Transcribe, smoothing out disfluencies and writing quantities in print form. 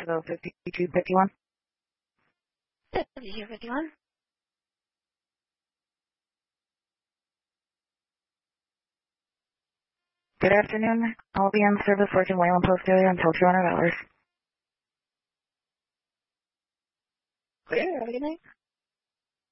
Nashville 5251. 5251. Good afternoon. I'll be on service working Wayland Post area until 200 hours. Clear. Have a good night.